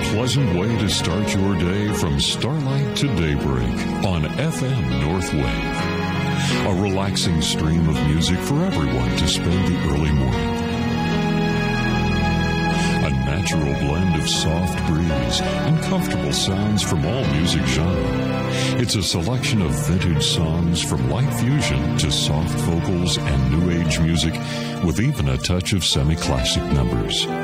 pleasant way to start your day from starlight to daybreak on FM North Wave. A relaxing stream of music for everyone to spend the early morning. A natural blend of soft breeze and comfortable sounds from all music genres. It's a selection of vintage songs from light fusion to soft vocals and new age music with even a touch of semi-classic numbers.